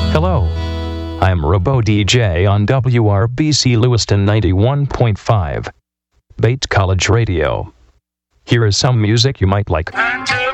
Hello, I'm Robo DJ on WRBC Lewiston 91.5, Bates College Radio. Here is some music you might like.